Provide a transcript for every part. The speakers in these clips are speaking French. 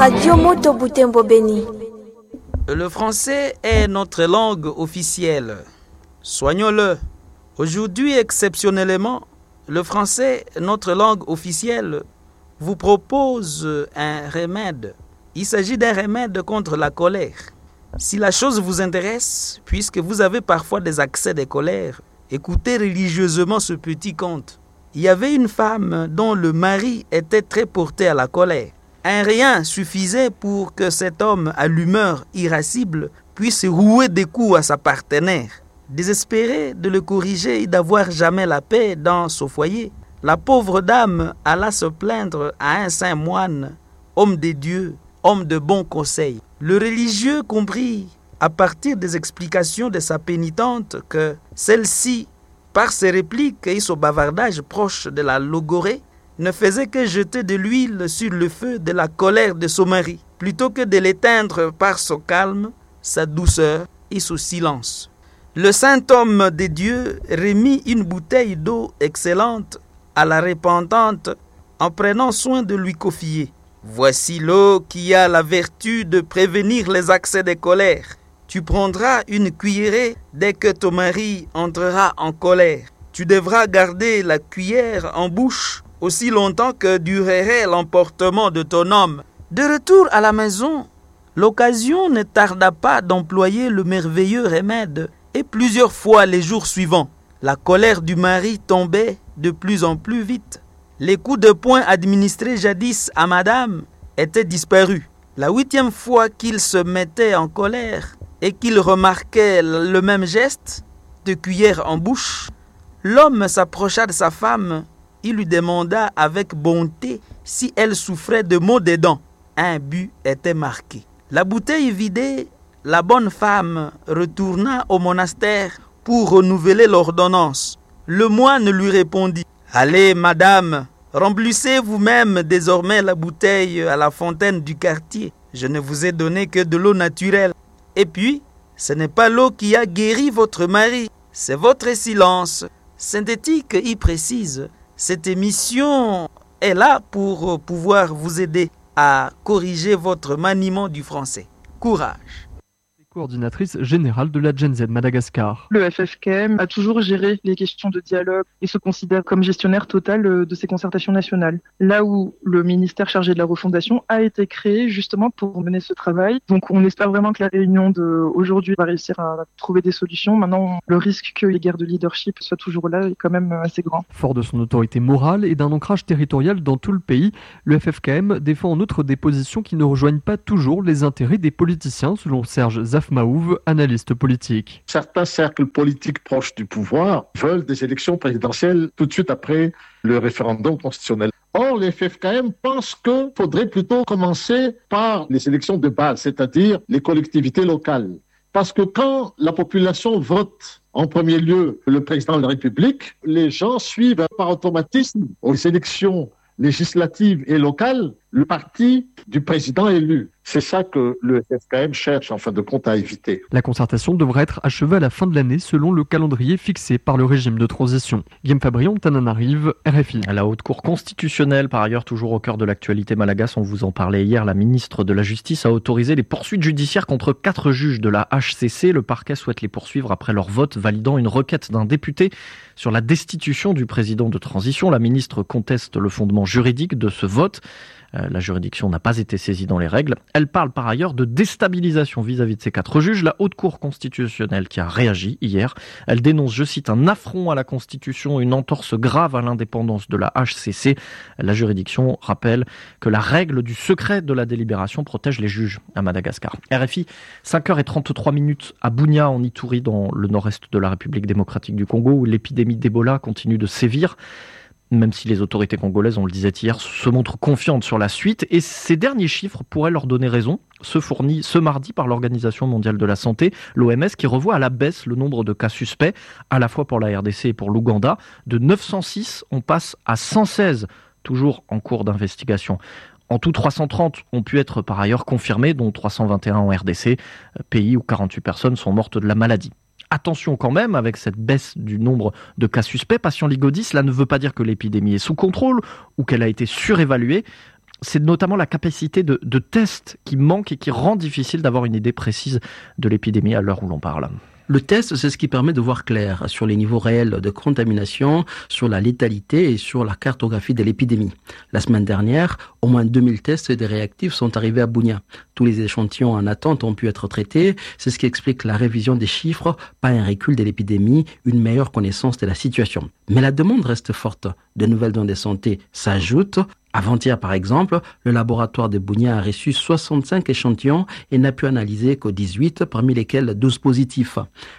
Radio Moto Butembo Beni. Le français est notre langue officielle. Soignons-le. Aujourd'hui, exceptionnellement, le français, notre langue officielle, vous propose un remède. Il s'agit d'un remède contre la colère. Si la chose vous intéresse, puisque vous avez parfois des accès de colère, écoutez religieusement ce petit conte. Il y avait une femme dont le mari était très porté à la colère. Un rien suffisait pour que cet homme à l'humeur irascible puisse rouer des coups à sa partenaire. Désespérée de le corriger et d'avoir jamais la paix dans son foyer, la pauvre dame alla se plaindre à un saint moine, homme des dieux, homme de bon conseil. Le religieux comprit, à partir des explications de sa pénitente, que celle-ci, par ses répliques et son bavardage proche de la logorée, ne faisait que jeter de l'huile sur le feu de la colère de son mari, plutôt que de l'éteindre par son calme, sa douceur et son silence. Le saint homme de Dieu remit une bouteille d'eau excellente à la repentante en prenant soin de lui confier. Voici l'eau qui a la vertu de prévenir les accès de colère. Tu prendras une cuillerée dès que ton mari entrera en colère. Tu devras garder la cuillère en bouche aussi longtemps que durerait l'emportement de ton homme. De retour à la maison, l'occasion ne tarda pas d'employer le merveilleux remède, et plusieurs fois les jours suivants, la colère du mari tombait de plus en plus vite. Les coups de poing administrés jadis à madame étaient disparus. La 8e fois qu'il se mettait en colère et qu'il remarquait le même geste, de cuillère en bouche, l'homme s'approcha de sa femme. Il lui demanda avec bonté si elle souffrait de maux des dents. Un but était marqué. La bouteille vidée, la bonne femme retourna au monastère pour renouveler l'ordonnance. Le moine lui répondit: « Allez, madame, remplissez vous-même désormais la bouteille à la fontaine du quartier. Je ne vous ai donné que de l'eau naturelle. Et puis, ce n'est pas l'eau qui a guéri votre mari, c'est votre silence. » Synthétique y précise. Cette émission est là pour pouvoir vous aider à corriger votre maniement du français. Courage! Coordinatrice générale de la Gen Z Madagascar. Le FFKM a toujours géré les questions de dialogue et se considère comme gestionnaire total de ces concertations nationales. Là où le ministère chargé de la refondation a été créé justement pour mener ce travail. Donc on espère vraiment que la réunion d'aujourd'hui va réussir à trouver des solutions. Maintenant, le risque que les guerres de leadership soient toujours là est quand même assez grand. Fort de son autorité morale et d'un ancrage territorial dans tout le pays, le FFKM défend en outre des positions qui ne rejoignent pas toujours les intérêts des politiciens, selon Serge Zafmaouv, analyste politique. Certains cercles politiques proches du pouvoir veulent des élections présidentielles tout de suite après le référendum constitutionnel. Or, les FFKM pensent qu'il faudrait plutôt commencer par les élections de base, c'est-à-dire les collectivités locales. Parce que quand la population vote en premier lieu le président de la République, les gens suivent par automatisme aux élections législatives et locales le parti du président élu. C'est ça que le FFKM cherche en fin de compte à éviter. La concertation devrait être achevée à la fin de l'année selon le calendrier fixé par le régime de transition. Guillaume Fabrion, Tananarive, RFI. À la Haute Cour constitutionnelle, par ailleurs toujours au cœur de l'actualité malagasy, on vous en parlait hier, la ministre de la Justice a autorisé les poursuites judiciaires contre 4 juges de la HCC. Le parquet souhaite les poursuivre après leur vote validant une requête d'un député sur la destitution du président de transition. La ministre conteste le fondement juridique de ce vote. La juridiction n'a pas été saisie dans les règles. Elle parle par ailleurs de déstabilisation vis-à-vis de ces 4 juges. La Haute Cour constitutionnelle qui a réagi hier, elle dénonce, je cite, un affront à la Constitution, une entorse grave à l'indépendance de la HCC. La juridiction rappelle que la règle du secret de la délibération protège les juges à Madagascar. RFI, 5h33 à Bunia en Ituri, dans le nord-est de la République démocratique du Congo, où l'épidémie d'Ebola continue de sévir. Même si les autorités congolaises, on le disait hier, se montrent confiantes sur la suite. Et ces derniers chiffres pourraient leur donner raison. Ceux fournis ce mardi par l'Organisation mondiale de la santé, l'OMS, qui revoit à la baisse le nombre de cas suspects, à la fois pour la RDC et pour l'Ouganda. De 906, on passe à 116, toujours en cours d'investigation. En tout, 330 ont pu être par ailleurs confirmés, dont 321 en RDC, pays où 48 personnes sont mortes de la maladie. Attention quand même avec cette baisse du nombre de cas suspects. Patient Ligodi, cela ne veut pas dire que l'épidémie est sous contrôle ou qu'elle a été surévaluée. c'est notamment la capacité de test qui manque et qui rend difficile d'avoir une idée précise de l'épidémie à l'heure où l'on parle. Le test, c'est ce qui permet de voir clair sur les niveaux réels de contamination, sur la létalité et sur la cartographie de l'épidémie. La semaine dernière, au moins 2000 tests des réactifs sont arrivés à Bunia. Tous les échantillons en attente ont pu être traités. C'est ce qui explique la révision des chiffres, pas un recul de l'épidémie, une meilleure connaissance de la situation. Mais la demande reste forte. De nouvelles données de santé s'ajoutent. Avant-hier, par exemple, le laboratoire de Bunia a reçu 65 échantillons et n'a pu analyser que 18, parmi lesquels 12 positifs.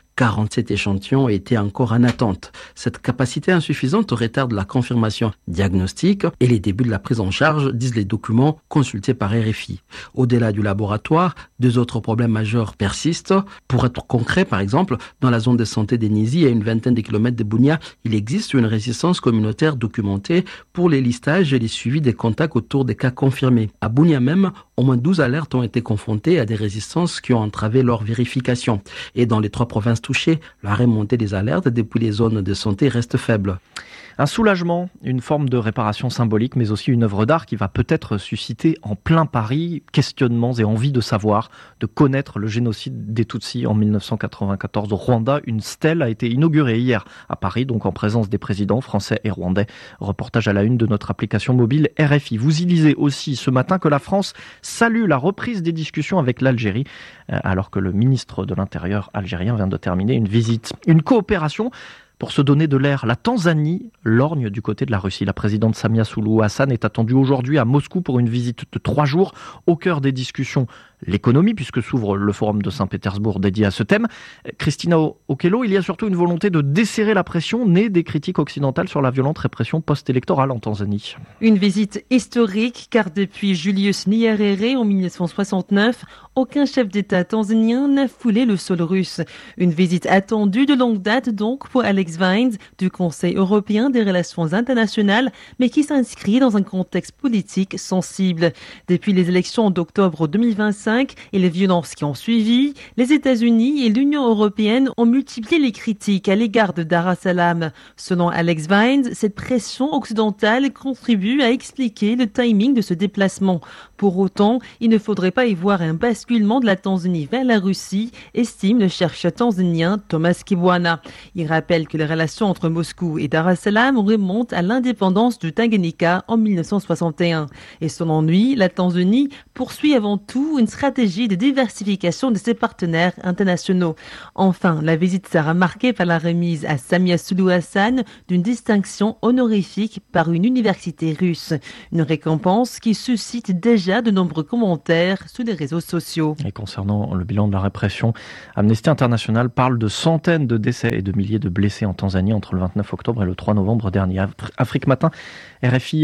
47 échantillons étaient encore en attente. Cette capacité insuffisante retarde la confirmation diagnostique et les débuts de la prise en charge, disent les documents consultés par RFI. Au-delà du laboratoire, 2 autres problèmes majeurs persistent. Pour être concret, par exemple, dans la zone de santé d'Enizi, à une vingtaine de kilomètres de Bunia, il existe une résistance communautaire documentée pour les listages et les suivis des contacts autour des cas confirmés. À Bunia même, au moins 12 alertes ont été confrontées à des résistances qui ont entravé leur vérification. Et dans les 3 provinces touchées, la remontée des alertes depuis les zones de santé reste faible. Un soulagement, une forme de réparation symbolique, mais aussi une œuvre d'art qui va peut-être susciter en plein Paris questionnements et envie de savoir, de connaître le génocide des Tutsis en 1994 au Rwanda. Une stèle a été inaugurée hier à Paris, donc en présence des présidents français et rwandais. Reportage à la une de notre application mobile RFI. Vous y lisez aussi ce matin que la France salue la reprise des discussions avec l'Algérie, alors que le ministre de l'Intérieur algérien vient de terminer une visite. Une coopération pour se donner de l'air. La Tanzanie lorgne du côté de la Russie. La présidente Samia Suluhu Hassan est attendue aujourd'hui à Moscou pour une visite de 3 jours. Au cœur des discussions, l'économie, puisque s'ouvre le forum de Saint-Pétersbourg dédié à ce thème. Christina Okello, il y a surtout une volonté de desserrer la pression née des critiques occidentales sur la violente répression post-électorale en Tanzanie. Une visite historique, car depuis Julius Nyerere en 1969, aucun chef d'État tanzanien n'a foulé le sol russe. Une visite attendue de longue date donc pour Alex Vines du Conseil européen des relations internationales, mais qui s'inscrit dans un contexte politique sensible. Depuis les élections d'octobre 2025 et les violences qui ont suivi, les États-Unis et l'Union européenne ont multiplié les critiques à l'égard de Dar es Salaam. Selon Alex Vines, cette pression occidentale contribue à expliquer le timing de ce déplacement. Pour autant, il ne faudrait pas y voir un basculement de la Tanzanie vers la Russie, estime le chercheur tanzanien Thomas Kibwana. Il rappelle que les relations entre Moscou et Dar es Salaam remontent à l'indépendance du Tanganyika en 1961. Et selon lui, la Tanzanie poursuit avant tout une stratégie de diversification de ses partenaires internationaux. Enfin, la visite sera marquée par la remise à Samia Suluhu Hassan d'une distinction honorifique par une université russe. Une récompense qui suscite déjà de nombreux commentaires sur les réseaux sociaux. Et concernant le bilan de la répression, Amnesty International parle de centaines de décès et de milliers de blessés en Tanzanie entre le 29 octobre et le 3 novembre dernier. Afrique Matin, RFI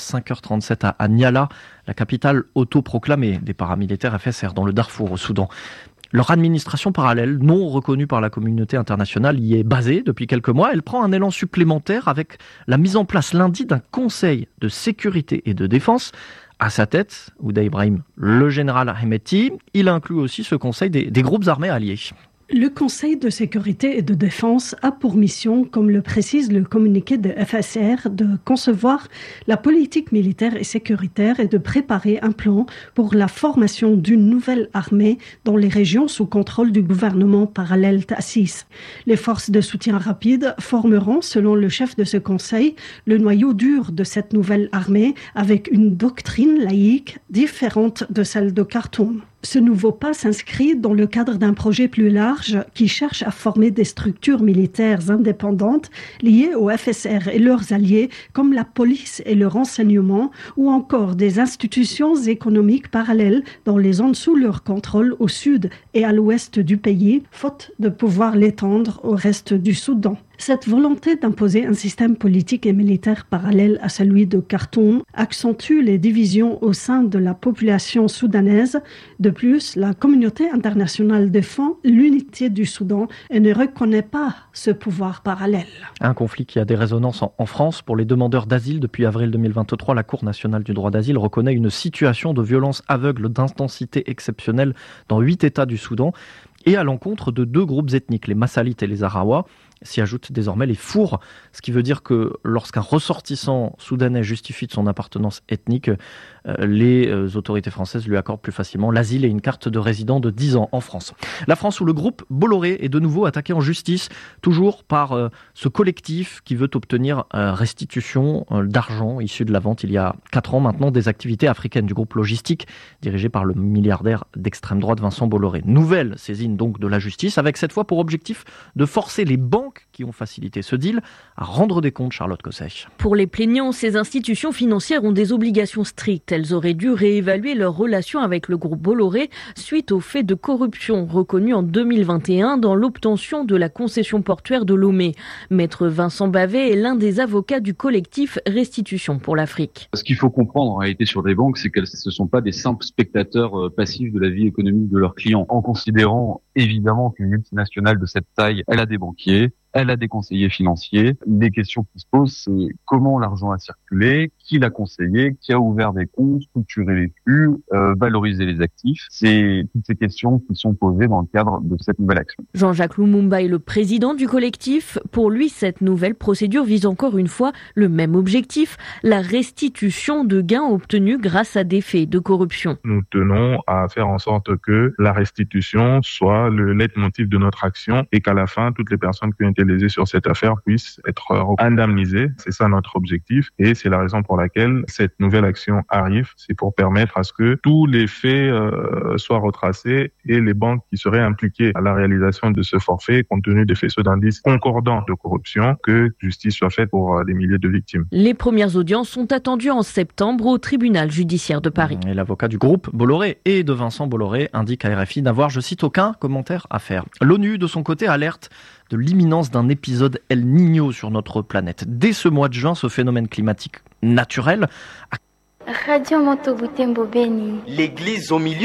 5h37 à Niala, la capitale autoproclamée des paramilitaires FSR dans le Darfour au Soudan. Leur administration parallèle, non reconnue par la communauté internationale, y est basée depuis quelques mois. Elle prend un élan supplémentaire avec la mise en place lundi d'un conseil de sécurité et de défense. À sa tête, Ouda Ibrahim, le général Hemeti. Il inclut aussi ce conseil des groupes armés alliés. Le Conseil de sécurité et de défense a pour mission, comme le précise le communiqué de FSR, de concevoir la politique militaire et sécuritaire et de préparer un plan pour la formation d'une nouvelle armée dans les régions sous contrôle du gouvernement parallèle Tassis. Les forces de soutien rapide formeront, selon le chef de ce conseil, le noyau dur de cette nouvelle armée avec une doctrine laïque différente de celle de Khartoum. Ce nouveau pas s'inscrit dans le cadre d'un projet plus large qui cherche à former des structures militaires indépendantes liées au FSR et leurs alliés comme la police et le renseignement ou encore des institutions économiques parallèles dans les zones sous leur contrôle au sud et à l'ouest du pays, faute de pouvoir l'étendre au reste du Soudan. Cette volonté d'imposer un système politique et militaire parallèle à celui de Khartoum accentue les divisions au sein de la population soudanaise. De plus, la communauté internationale défend l'unité du Soudan et ne reconnaît pas ce pouvoir parallèle. Un conflit qui a des résonances en France. Pour les demandeurs d'asile, depuis avril 2023, la Cour nationale du droit d'asile reconnaît une situation de violence aveugle d'intensité exceptionnelle dans 8 États du Soudan et à l'encontre de 2 groupes ethniques, les Massalites et les Arawa. S'y ajoutent désormais les Fours, ce qui veut dire que lorsqu'un ressortissant soudanais justifie de son appartenance ethnique, les autorités françaises lui accordent plus facilement l'asile et une carte de résident de 10 ans en France. La France où le groupe Bolloré est de nouveau attaqué en justice, toujours par ce collectif qui veut obtenir restitution d'argent issu de la vente il y a 4 ans maintenant des activités africaines du groupe logistique dirigé par le milliardaire d'extrême droite Vincent Bolloré. Nouvelle saisine donc de la justice avec cette fois pour objectif de forcer les banques qui ont facilité ce deal à rendre des comptes, Charlotte Cosset. Pour les plaignants, ces institutions financières ont des obligations strictes. Elles auraient dû réévaluer leurs relations avec le groupe Bolloré suite aux faits de corruption reconnus en 2021 dans l'obtention de la concession portuaire de Lomé. Maître Vincent Bavet est l'un des avocats du collectif Restitution pour l'Afrique. Ce qu'il faut comprendre en réalité sur les banques, c'est qu'elles ne sont pas des simples spectateurs passifs de la vie économique de leurs clients. En considérant évidemment qu'une multinationale de cette taille, elle a des banquiers, elle a des conseillers financiers. Les questions qui se posent, c'est comment l'argent a circulé, qui l'a conseillé, qui a ouvert des comptes, structuré les flux, valoriser les actifs. C'est toutes ces questions qui sont posées dans le cadre de cette nouvelle action. Jean-Jacques Lumumba est le président du collectif. Pour lui, cette nouvelle procédure vise encore une fois le même objectif, la restitution de gains obtenus grâce à des faits de corruption. Nous tenons à faire en sorte que la restitution soit le leitmotiv de notre action et qu'à la fin, toutes les personnes qui ont été lésées sur cette affaire puissent être indemnisées. C'est ça notre objectif et c'est la raison pour laquelle cette nouvelle action arrive. C'est pour permettre à ce que tous les faits soient retracés et les banques qui seraient impliquées à la réalisation de ce forfait, compte tenu des faisceaux d'indices concordants de corruption, que justice soit faite pour des milliers de victimes. Les premières audiences sont attendues en septembre au tribunal judiciaire de Paris. Et l'avocat du groupe Bolloré et de Vincent Bolloré indique à RFI n'avoir, je cite, aucun commentaire à faire. L'ONU, de son côté, alerte de l'imminence d'un épisode El Niño sur notre planète. Dès ce mois de juin, ce phénomène climatique naturel Radio Moto Butembo Beni. L'église au milieu